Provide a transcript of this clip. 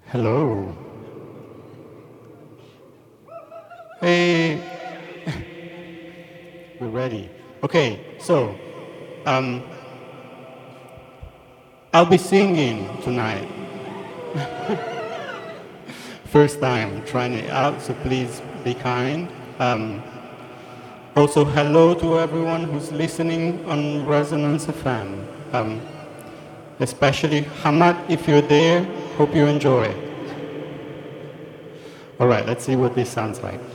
Hello. Hey, we're ready. Okay, so um, I'll be singing tonight. First time trying it out, so please be kind. Also, hello to everyone who's listening on Resonance FM. Especially Hamad, if you're there, hope you enjoy. All right, let's see what this sounds like.